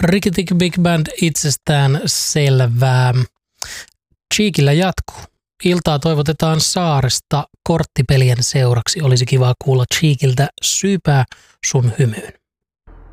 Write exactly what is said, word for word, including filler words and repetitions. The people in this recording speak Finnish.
Ricky Tick Big Band itsestään selvää. Cheekillä jatkuu. Iltaa toivotetaan Saaresta korttipelien seuraksi. Olisi kiva kuulla Cheekiltä Syypää sun hymyyn.